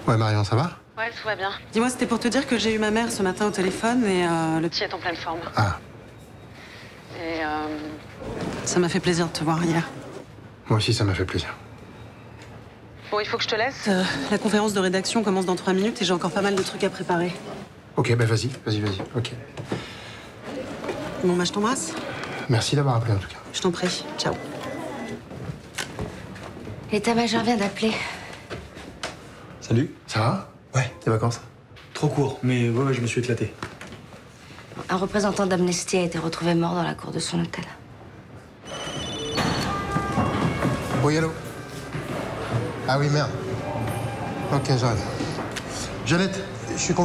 Ouais, Marion, ça va? Ouais, tout va bien. Dis-moi, c'était pour te dire que j'ai eu ma mère ce matin au téléphone et le Petit est en pleine forme. Ah, Et ça m'a fait plaisir de te voir hier. moi aussi, ça m'a fait plaisir. bon, il faut que je te laisse. La conférence de rédaction commence dans 3 minutes et j'ai encore pas mal de trucs à préparer. Ok, bah vas-y, ok. Bon, bah je t'embrasse. Merci d'avoir appelé en tout cas. Je t'en prie. Ciao. L'état-major vient d'appeler. Salut. Ça va? Ouais. Tes vacances? Trop court, mais ouais, je me suis éclaté. Un représentant d'Amnesty a été retrouvé mort dans la cour de son hôtel. Oui, allô? Ah oui, merde. Ok, j'arrive. Jeannette, je suis